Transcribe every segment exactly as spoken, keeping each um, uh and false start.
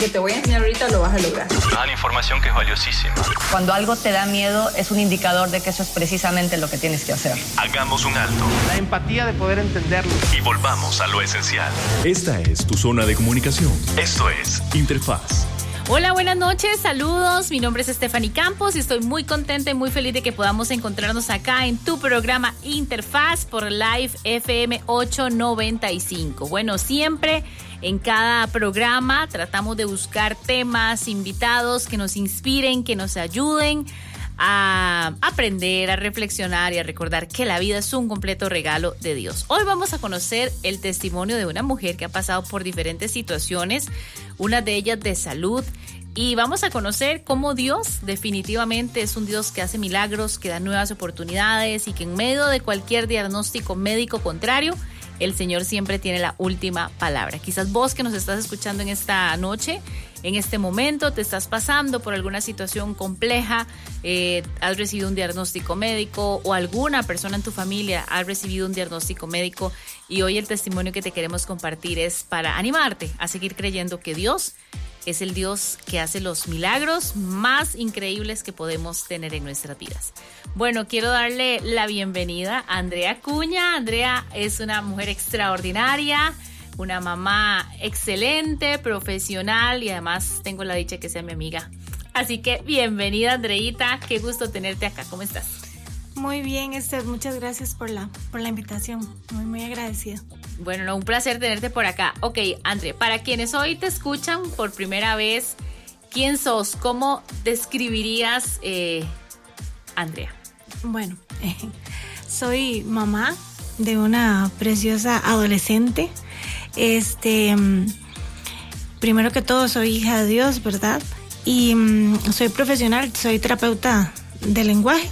que te voy a enseñar ahorita lo vas a lograr. Nos dan información que es valiosísima. Cuando algo te da miedo es un indicador de que eso es precisamente lo que tienes que hacer. Hagamos un alto. La empatía de poder entenderlo. Y volvamos a lo esencial. Esta es tu zona de comunicación. Esto es Interfaz. Hola, buenas noches, saludos. Mi nombre es Stephanie Campos y estoy muy contenta y muy feliz de que podamos encontrarnos acá en tu programa Interfaz por Live F M ochocientos noventa y cinco. Bueno, siempre en cada programa tratamos de buscar temas, invitados que nos inspiren, que nos ayuden a aprender, a reflexionar y a recordar que la vida es un completo regalo de Dios. Hoy vamos a conocer el testimonio de una mujer que ha pasado por diferentes situaciones, una de ellas de salud, y vamos a conocer cómo Dios definitivamente es un Dios que hace milagros, que da nuevas oportunidades y que en medio de cualquier diagnóstico médico contrario, el Señor siempre tiene la última palabra. Quizás vos que nos estás escuchando en esta noche, en este momento, te estás pasando por alguna situación compleja, eh, has recibido un diagnóstico médico o alguna persona en tu familia ha recibido un diagnóstico médico, y hoy el testimonio que te queremos compartir es para animarte a seguir creyendo que Dios es el Dios que hace los milagros más increíbles que podemos tener en nuestras vidas. Bueno, quiero darle la bienvenida a Andrea Cuña. Andrea es una mujer extraordinaria, una mamá excelente, profesional, y además tengo la dicha que sea mi amiga. Así que bienvenida, Andreita, qué gusto tenerte acá. ¿Cómo estás? Muy bien, Esther, muchas gracias por la, por la invitación, muy muy agradecida. Bueno, no, un placer tenerte por acá. Ok, Andrea, para quienes hoy te escuchan por primera vez, ¿quién sos? ¿Cómo describirías eh, Andrea? Bueno, eh, soy mamá de una preciosa adolescente. Este, primero que todo soy hija de Dios, ¿verdad? Y um, soy profesional, soy terapeuta de lenguaje.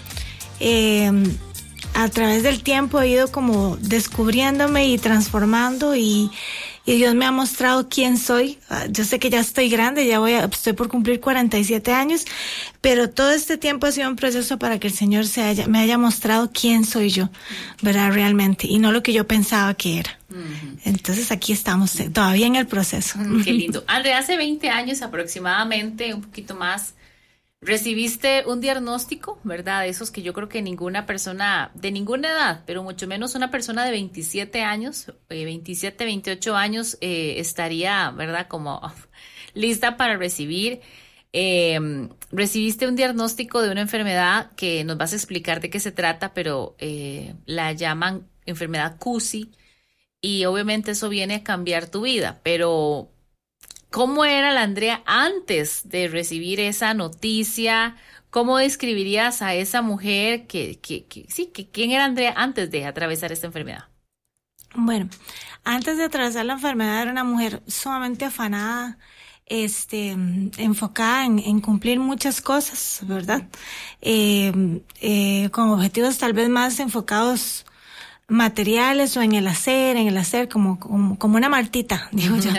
Eh, a través del tiempo he ido como descubriéndome y transformando, y, y Dios me ha mostrado quién soy. Yo sé que ya estoy grande, ya voy a, estoy por cumplir cuarenta y siete años, pero todo este tiempo ha sido un proceso para que el Señor se haya, me haya mostrado quién soy yo, ¿verdad? Realmente, y no lo que yo pensaba que era. Uh-huh. Entonces aquí estamos, eh, todavía en el proceso. Uh-huh. Qué lindo. Andrea, hace veinte años aproximadamente, un poquito más, recibiste un diagnóstico, ¿verdad? Esos que yo creo que ninguna persona de ninguna edad, pero mucho menos una persona de veintisiete años, eh, veintisiete, veintiocho años, eh, estaría, ¿verdad? Como oh, lista para recibir. Eh, recibiste un diagnóstico de una enfermedad que nos vas a explicar de qué se trata, pero eh, la llaman enfermedad C U S I, y obviamente eso viene a cambiar tu vida, pero ¿cómo era la Andrea antes de recibir esa noticia? ¿Cómo describirías a esa mujer que, que, que sí, que quién era Andrea antes de atravesar esta enfermedad? Bueno, antes de atravesar la enfermedad era una mujer sumamente afanada, este, enfocada en, en cumplir muchas cosas, ¿verdad? Eh, eh, con objetivos tal vez más enfocados materiales o en el hacer, en el hacer como, como, como una Martita, digo yo.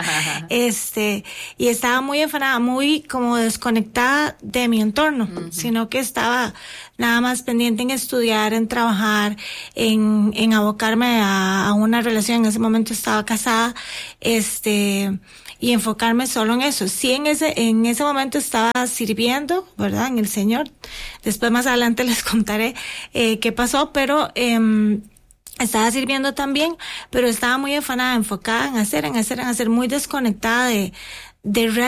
este, y estaba muy afanada, muy como desconectada de mi entorno, uh-huh. sino que estaba nada más pendiente en estudiar, en trabajar, en, en abocarme a, a una relación. En ese momento estaba casada, este, y enfocarme solo en eso. Sí, en ese, en ese momento estaba sirviendo, ¿verdad? En el Señor. Después más adelante les contaré, eh, qué pasó, pero, eh, estaba sirviendo también, pero estaba muy afanada, enfocada en hacer, en hacer, en hacer, muy desconectada de, de